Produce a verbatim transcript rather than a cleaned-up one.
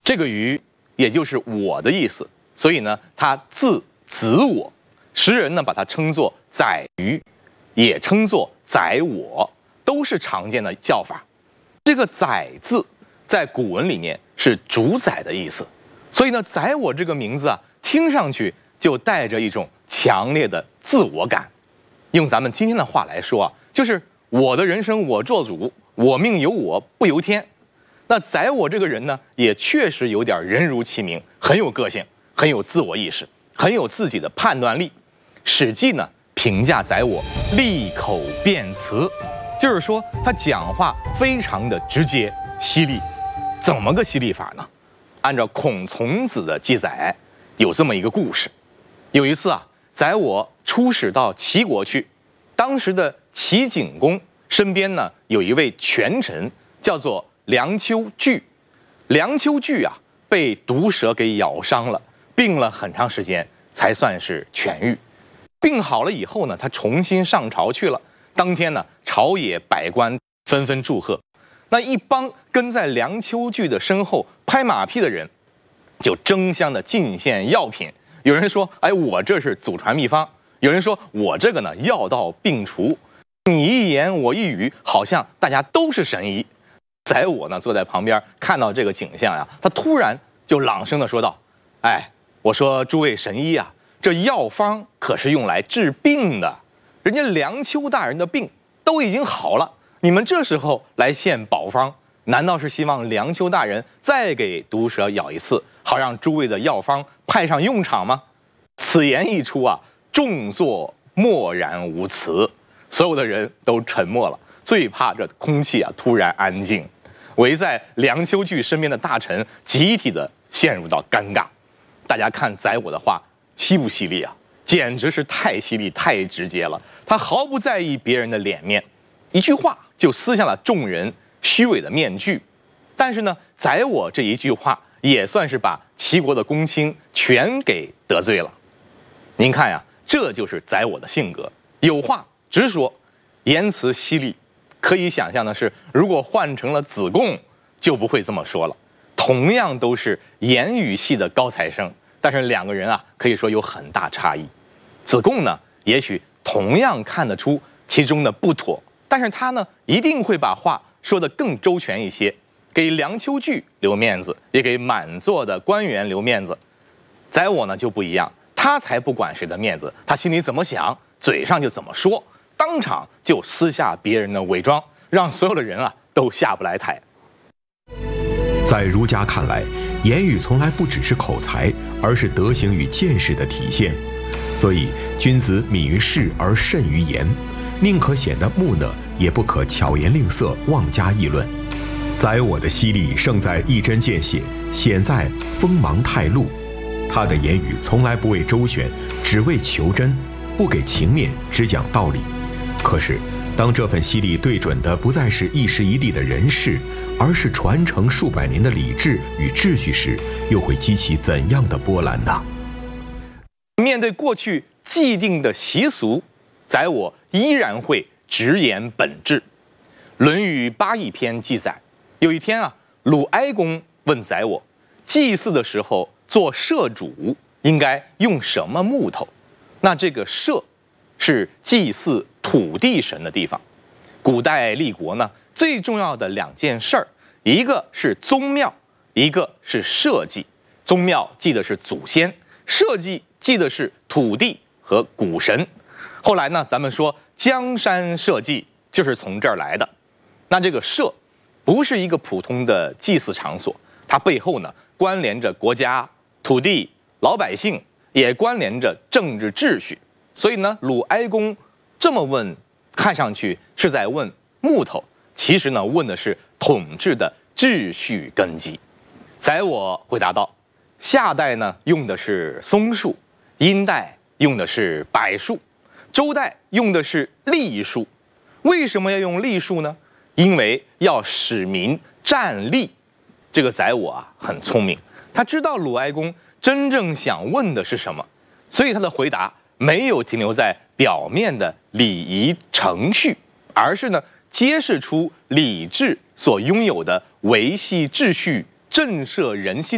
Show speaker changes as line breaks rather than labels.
这个鱼也就是我的意思，所以呢，它字子我，时人呢把它称作宰鱼，也称作宰我，都是常见的叫法。这个宰字在古文里面是主宰的意思，所以呢，宰我这个名字啊，听上去就带着一种强烈的自我感。用咱们今天的话来说啊，就是我的人生我做主，我命由我不由天。那宰我这个人呢，也确实有点人如其名，很有个性，很有自我意识，很有自己的判断力。《史记》呢评价宰我利口辩辞，就是说他讲话非常的直接犀利。怎么个犀利法呢？按照孔从子的记载，有这么一个故事。有一次啊，宰我出使到齐国去，当时的齐景公身边呢有一位权臣，叫做梁丘据。梁丘据啊被毒蛇给咬伤了，病了很长时间才算是痊愈。病好了以后呢，他重新上朝去了。当天呢，朝野百官纷纷祝贺。那一帮跟在梁丘据的身后拍马屁的人，就争相的进献药品。有人说：“哎，我这是祖传秘方。”有人说：“我这个呢，药到病除。”你一言我一语，好像大家都是神医。宰我呢，坐在旁边看到这个景象呀，他突然就朗声的说道：“哎，我说诸位神医啊，这药方可是用来治病的，人家梁丘大人的病都已经好了，你们这时候来献宝方，难道是希望梁丘大人再给毒蛇咬一次，好让诸位的药方派上用场吗？”此言一出啊，众座默然无词，所有的人都沉默了，最怕这空气啊突然安静。围在梁丘据身边的大臣集体的陷入到尴尬。大家看宰我的话犀不犀利啊？简直是太犀利太直接了，他毫不在意别人的脸面，一句话就撕下了众人虚伪的面具。但是呢，宰我这一句话也算是把齐国的公卿全给得罪了。您看呀，这就是宰我的性格，有话直说，言辞犀利。可以想象的是，如果换成了子贡，就不会这么说了。同样都是言语系的高材生，但是两个人啊，可以说有很大差异。子贡呢，也许同样看得出其中的不妥，但是他呢，一定会把话说得更周全一些，给梁丘据留面子，也给满座的官员留面子。宰我呢就不一样，他才不管谁的面子，他心里怎么想，嘴上就怎么说。当场就撕下别人的伪装，让所有的人啊都下不来台。
在儒家看来，言语从来不只是口才，而是德行与见识的体现。所以，君子敏于事而慎于言，宁可显得木讷，也不可巧言令色，妄加议论。宰我的犀利胜在一针见血，显在锋芒太露。他的言语从来不为周旋，只为求真，不给情面，只讲道理。可是，当这份犀利对准的不再是一时一地的人事，而是传承数百年的理智与秩序时，又会激起怎样的波澜呢？
面对过去既定的习俗，宰我依然会直言本质。《论语八佾篇》记载，有一天啊，鲁哀公问宰我，祭祀的时候做社主应该用什么木头？那这个社是祭祀土地神的地方。古代立国呢，最重要的两件事儿，一个是宗庙，一个是社稷。宗庙祭的是祖先，社稷祭的是土地和谷神。后来呢，咱们说江山社稷就是从这儿来的。那这个社不是一个普通的祭祀场所，它背后呢关联着国家、土地、老百姓，也关联着政治秩序。所以呢，鲁哀公这么问，看上去是在问木头，其实呢，问的是统治的秩序根基。宰我回答道：夏代呢用的是松树，殷代用的是柏树，周代用的是栗树。为什么要用栗树呢？因为要使民站立。这个宰我啊很聪明，他知道鲁哀公真正想问的是什么，所以他的回答没有停留在表面的礼仪程序，而是呢揭示出礼制所拥有的维系秩序、震慑人心